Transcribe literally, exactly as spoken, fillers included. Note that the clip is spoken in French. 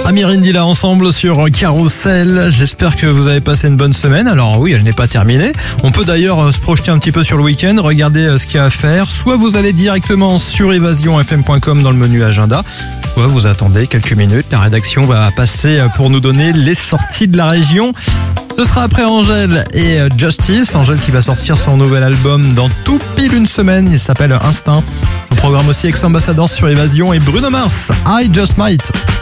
Amirindi là ensemble sur Carousel. J'espère que vous avez passé une bonne semaine. Alors oui, elle n'est pas terminée. On peut d'ailleurs se projeter un petit peu sur le week-end, regarder ce qu'il y a à faire. Soit vous allez directement sur évasion f m point com dans le menu agenda, soit vous attendez quelques minutes. La rédaction va passer pour nous donner les sorties de la région. Ce sera après Angèle et Justice. Angèle qui va sortir son nouvel album dans tout pile une semaine. Il s'appelle Instinct. Je vous programme aussi Ex-Ambassadors sur Évasion et Bruno Mars, I Just Might.